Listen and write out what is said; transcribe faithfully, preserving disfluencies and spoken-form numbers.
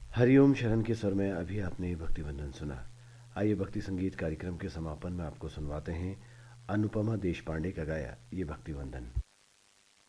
हरिओम शरण के स्वर में अभी आपने ये भक्ति वंदन सुना। आइए भक्ति संगीत कार्यक्रम के समापन में आपको सुनवाते हैं अनुपमा देशपांडे का गाया ये भक्ति वंदन।